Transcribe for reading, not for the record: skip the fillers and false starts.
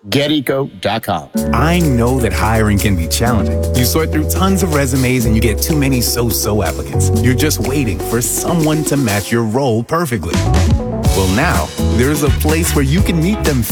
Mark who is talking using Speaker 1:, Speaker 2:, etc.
Speaker 1: GetEco.com.
Speaker 2: I know that hiring can be challenging. You sort through tons of resumes and you get too many so-so applicants. You're just waiting for someone to match your role perfectly. Well, now, there's a place where you can meet them